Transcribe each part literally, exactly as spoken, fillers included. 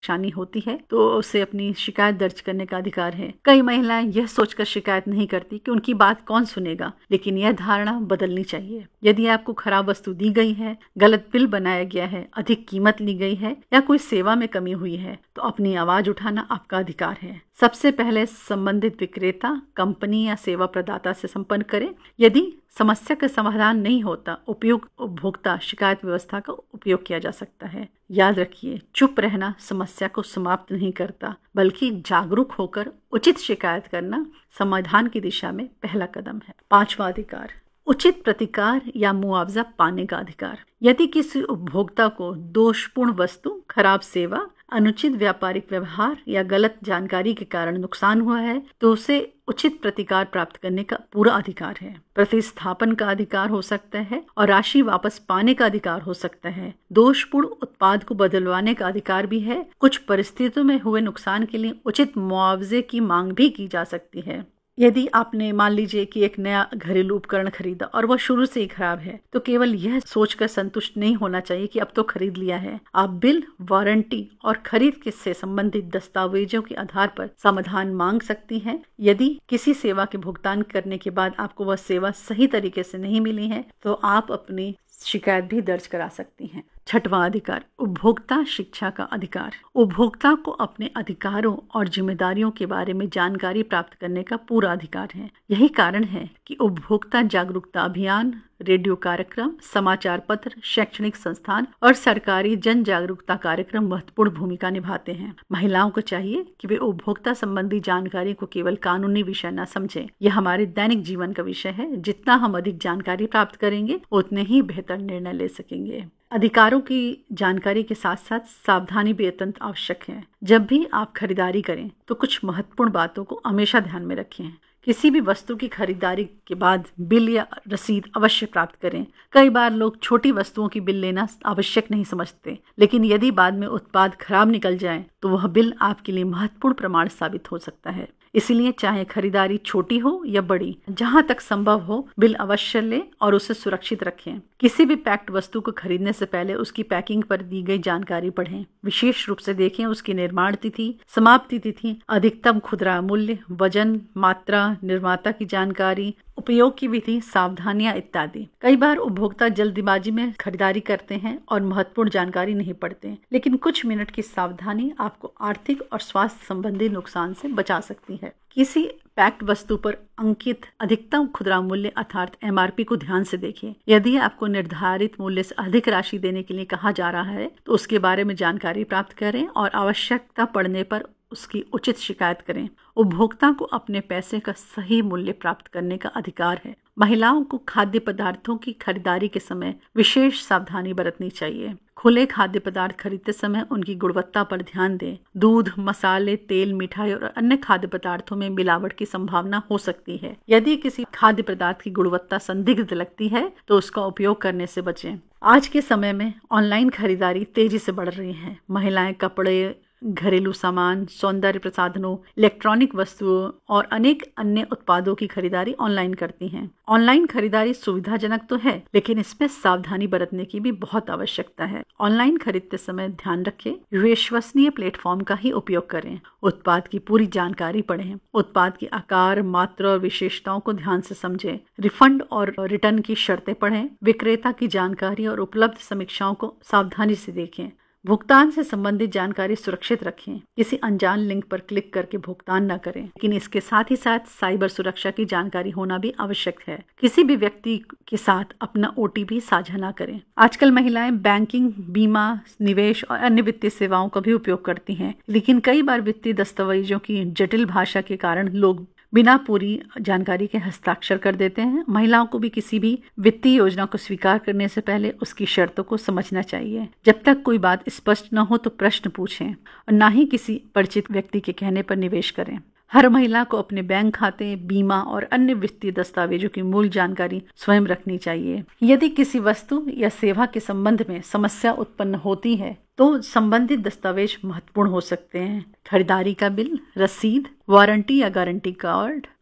परेशानी होती है तो उसे अपनी शिकायत दर्ज करने का अधिकार है। कई महिलाएं यह सोचकर शिकायत नहीं करती कि उनकी बात कौन सुनेगा, लेकिन यह धारणा बदलनी चाहिए। यदि आपको खराब वस्तु दी गई है, गलत बिल बनाया गया है, अधिक कीमत ली गई है या कोई सेवा में कमी हुई है तो अपनी आवाज उठाना आपका अधिकार है। सबसे पहले संबंधित विक्रेता, कंपनी या सेवा प्रदाता से संपर्क करें। यदि समस्या का समाधान नहीं होता, उपयुक्त उपभोक्ता शिकायत व्यवस्था का उपयोग किया जा सकता है। याद रखिए, चुप रहना समस्या को समाप्त नहीं करता, बल्कि जागरूक होकर उचित शिकायत करना समाधान की दिशा में पहला कदम है। पांचवा अधिकार, उचित प्रतिकार या मुआवजा पाने का अधिकार। यदि किसी उपभोक्ता को दोषपूर्ण वस्तु, खराब सेवा, अनुचित व्यापारिक व्यवहार या गलत जानकारी के कारण नुकसान हुआ है तो उसे उचित प्रतिकार प्राप्त करने का पूरा अधिकार है। प्रतिस्थापन का अधिकार हो सकता है और राशि वापस पाने का अधिकार हो सकता है। दोषपूर्ण उत्पाद को बदलवाने का अधिकार भी है। कुछ परिस्थितियों में हुए नुकसान के लिए उचित मुआवजे की मांग भी की जा सकती है। यदि आपने मान लीजिए कि एक नया घरेलू उपकरण खरीदा और वह शुरू से ही खराब है तो केवल यह सोचकर संतुष्ट नहीं होना चाहिए कि अब तो खरीद लिया है। आप बिल, वारंटी और खरीद से संबंधित दस्तावेजों के आधार पर समाधान मांग सकती हैं। यदि किसी सेवा के भुगतान करने के बाद आपको वह सेवा सही तरीके से नहीं मिली है तो आप अपनी शिकायत भी दर्ज करा सकती हैं। छठवां अधिकार, उपभोक्ता शिक्षा का अधिकार। उपभोक्ता को अपने अधिकारों और जिम्मेदारियों के बारे में जानकारी प्राप्त करने का पूरा अधिकार है। यही कारण है कि उपभोक्ता जागरूकता अभियान, रेडियो कार्यक्रम, समाचार पत्र, शैक्षणिक संस्थान और सरकारी जन जागरूकता कार्यक्रम महत्वपूर्ण भूमिका निभाते हैं। महिलाओं को चाहिए कि वे उपभोक्ता संबंधी जानकारी को केवल कानूनी विषय न समझें। यह हमारे दैनिक जीवन का विषय है। जितना हम अधिक जानकारी प्राप्त करेंगे उतने ही बेहतर निर्णय ले सकेंगे। अधिकारों की जानकारी के साथ साथ सावधानी भी अत्यंत आवश्यक है। जब भी आप खरीदारी करें तो कुछ महत्वपूर्ण बातों को हमेशा ध्यान में रखें। किसी भी वस्तु की खरीदारी के बाद बिल या रसीद अवश्य प्राप्त करें। कई बार लोग छोटी वस्तुओं की बिल लेना आवश्यक नहीं समझते, लेकिन यदि बाद में उत्पाद खराब निकल जाए तो वह बिल आपके लिए महत्वपूर्ण प्रमाण साबित हो सकता है। इसलिए चाहे खरीदारी छोटी हो या बड़ी, जहां तक संभव हो बिल अवश्य लें और उसे सुरक्षित रखें। किसी भी पैक्ड वस्तु को खरीदने से पहले उसकी पैकिंग पर दी गई जानकारी पढ़ें। विशेष रूप से देखें उसकी निर्माण तिथि, समाप्ति तिथि, अधिकतम खुदरा मूल्य, वजन, मात्रा, निर्माता की जानकारी, उपयोग की विधि, सावधानियां इत्यादि। कई बार उपभोक्ता जल्दबाजी में खरीदारी करते हैं और महत्वपूर्ण जानकारी नहीं पढ़ते, लेकिन कुछ मिनट की सावधानी आपको आर्थिक और स्वास्थ्य संबंधी नुकसान से बचा सकती है। किसी पैक्ड वस्तु पर अंकित अधिकतम खुदरा मूल्य अर्थात एमआरपी को ध्यान से देखें। यदि आपको निर्धारित मूल्य से अधिक राशि देने के लिए कहा जा रहा है तो उसके बारे में जानकारी प्राप्त करें और आवश्यकता पड़ने पर उसकी उचित शिकायत करें। उपभोक्ता को अपने पैसे का सही मूल्य प्राप्त करने का अधिकार है। महिलाओं को खाद्य पदार्थों की खरीदारी के समय विशेष सावधानी बरतनी चाहिए। खुले खाद्य पदार्थ खरीदते समय उनकी गुणवत्ता पर ध्यान दें। दूध, मसाले, तेल, मिठाई और अन्य खाद्य पदार्थों में मिलावट की संभावना हो सकती है। यदि किसी खाद्य पदार्थ की गुणवत्ता संदिग्ध लगती है तो उसका उपयोग करने से बचें। आज के समय में ऑनलाइन खरीदारी तेजी से बढ़ रही है। महिलाएं कपड़े, घरेलू सामान, सौंदर्य प्रसाधनों, इलेक्ट्रॉनिक वस्तुओं और अनेक अन्य उत्पादों की खरीदारी ऑनलाइन करती हैं। ऑनलाइन खरीदारी सुविधाजनक तो है, लेकिन इसमें सावधानी बरतने की भी बहुत आवश्यकता है। ऑनलाइन खरीदते समय ध्यान रखें, विश्वसनीय प्लेटफॉर्म का ही उपयोग करें। उत्पाद की पूरी जानकारी पढ़ें। उत्पाद के आकार, मात्रा और विशेषताओं को ध्यान से समझें। रिफंड और रिटर्न की शर्तें पढ़ें। विक्रेता की जानकारी और उपलब्ध समीक्षाओं को सावधानी से देखें। भुगतान से संबंधित जानकारी सुरक्षित रखें। किसी अनजान लिंक पर क्लिक करके भुगतान न करें, लेकिन इसके साथ ही साथ साइबर सुरक्षा की जानकारी होना भी आवश्यक है। किसी भी व्यक्ति के साथ अपना ओटीपी साझा न करें। आजकल महिलाएं बैंकिंग, बीमा, निवेश और अन्य वित्तीय सेवाओं का भी उपयोग करती हैं, लेकिन कई बार वित्तीय दस्तावेजों की जटिल भाषा के कारण लोग बिना पूरी जानकारी के हस्ताक्षर कर देते हैं। महिलाओं को भी किसी भी वित्तीय योजना को स्वीकार करने से पहले उसकी शर्तों को समझना चाहिए। जब तक कोई बात स्पष्ट न हो तो प्रश्न पूछें और न ही किसी परिचित व्यक्ति के कहने पर निवेश करें। हर महिला को अपने बैंक खाते, बीमा और अन्य वित्तीय दस्तावेजों की मूल जानकारी स्वयं रखनी चाहिए। यदि किसी वस्तु या सेवा के संबंध में समस्या उत्पन्न होती है तो संबंधित दस्तावेज महत्वपूर्ण हो सकते हैं। खरीदारी का बिल, रसीद, वारंटी या गारंटी कार्ड,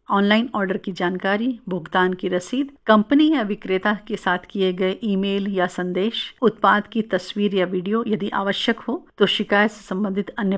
ऑनलाइन ऑर्डर की जानकारी, भुगतान की रसीद, कंपनी या विक्रेता के साथ किए गए ईमेल या संदेश, उत्पाद की तस्वीर या वीडियो यदि आवश्यक हो तो शिकायत से संबंधित अन्य